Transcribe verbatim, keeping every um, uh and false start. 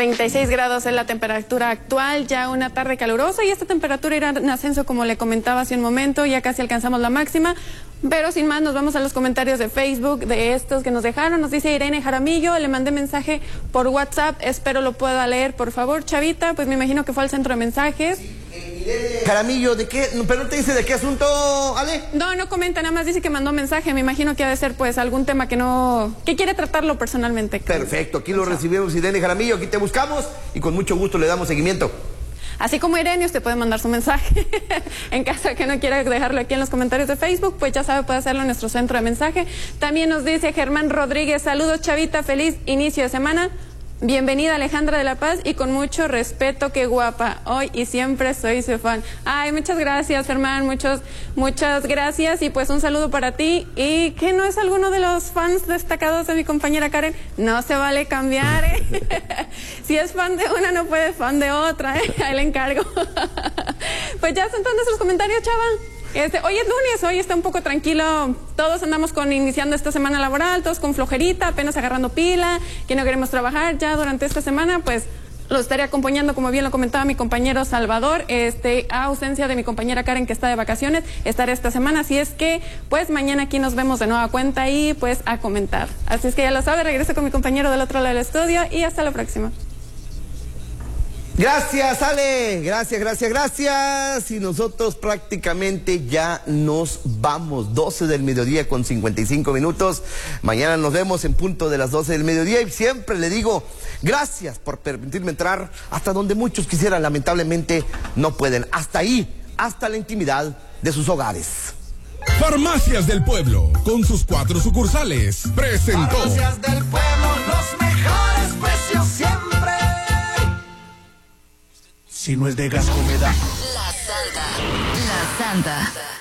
treinta y seis grados es la temperatura actual, ya una tarde calurosa y esta temperatura irá en ascenso como le comentaba hace un momento, ya casi alcanzamos la máxima. Pero sin más, nos vamos a los comentarios de Facebook de estos que nos dejaron. Nos dice Irene Jaramillo, le mandé mensaje por WhatsApp, espero lo pueda leer, por favor. Chavita, pues me imagino que fue al centro de mensajes. Sí, eh, Irene Jaramillo, ¿de qué? Pero no te dice de qué asunto, Ale. No, no comenta, nada más dice que mandó mensaje. Me imagino que ha de ser pues algún tema que no... que quiere tratarlo personalmente. Perfecto, aquí lo recibimos, Irene Jaramillo, aquí te buscamos y con mucho gusto le damos seguimiento. Así como Irene, usted puede mandar su mensaje. En caso de que no quiera dejarlo aquí en los comentarios de Facebook, pues ya sabe, puede hacerlo en nuestro centro de mensaje. También nos dice Germán Rodríguez, saludos Chavita, feliz inicio de semana. Bienvenida Alejandra de la Paz y con mucho respeto, qué guapa. Hoy y siempre soy su fan. Ay, muchas gracias, Germán, muchos, muchas gracias y pues un saludo para ti. Y que no es alguno de los fans destacados de mi compañera Karen, no se vale cambiar, ¿eh? Si es fan de una, no puede fan de otra, ¿eh? Ahí le encargo. Pues ya son todos nuestros comentarios, chava. Este, hoy es lunes, hoy está un poco tranquilo, todos andamos con iniciando esta semana laboral, todos con flojerita, apenas agarrando pila, que no queremos trabajar ya durante esta semana, pues lo estaré acompañando, como bien lo comentaba mi compañero Salvador, este, a ausencia de mi compañera Karen que está de vacaciones, estaré esta semana, así es que pues mañana aquí nos vemos de nueva cuenta y pues a comentar. Así es que ya lo sabe, regreso con mi compañero del otro lado del estudio y hasta la próxima. Gracias, Ale. Gracias, gracias, gracias. Y nosotros prácticamente ya nos vamos. doce del mediodía con cincuenta y cinco minutos. Mañana nos vemos en punto de las doce del mediodía. Y siempre le digo, gracias por permitirme entrar hasta donde muchos quisieran. Lamentablemente no pueden. Hasta ahí, hasta la intimidad de sus hogares. Farmacias del Pueblo, con sus cuatro sucursales, presentó. Farmacias del Pueblo, los mejores precios siempre. Si no es de Gasco me da. La Santa. La Santa.